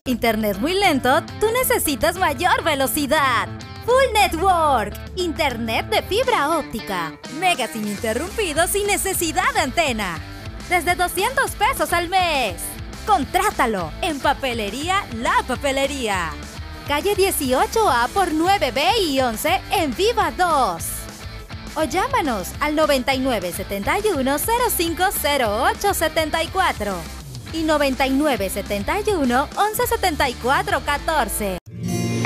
Internet muy lento, tú necesitas mayor velocidad. Full Network, Internet de fibra óptica. Megas ininterrumpidos sin necesidad de antena. Desde 200 pesos al mes. Contrátalo en Papelería La Papelería. Calle 18A por 9B y 11 en Viva 2. O llámanos al 9971-050874 y 9971-117414.